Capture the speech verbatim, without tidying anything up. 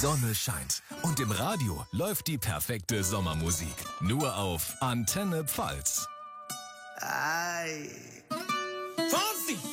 Sonne scheint und im Radio läuft die perfekte Sommermusik. Nur auf Antenne Pfalz. Ay. Fonsi!